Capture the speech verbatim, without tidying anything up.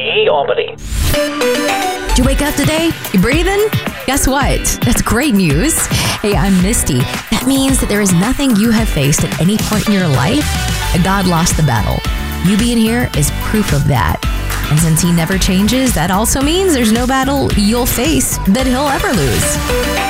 E Albany. Did you wake up today? You breathing? Guess what? That's great news. Hey, I'm Misty. That means that there is nothing you have faced at any point in your life that God lost the battle. You being here is proof of that. And since he never changes, that also means there's no battle you'll face that he'll ever lose.